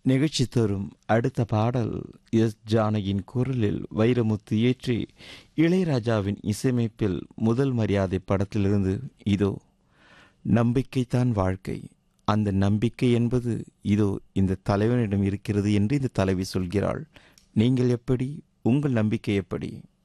நிகழ்ச்சி தரும் அடுத்த பாடல் எஸ் ஜானகியின் குரலில் வைரமுத்து இயற்றி இளையராஜாவின் இசையமைப்பில் முதல் மரியாதை படத்திலிருந்து. இதோ நம்பிக்கைத்தான் வாழ்க்கை, அந்த நம்பிக்கை என்பது இதோ இந்த தலைவனிடம் இருக்கிறது என்று இந்த தலைவி சொல்கிறாள். நீங்கள் எப்படி? உங்கள் நம்பிக்கை எப்படி?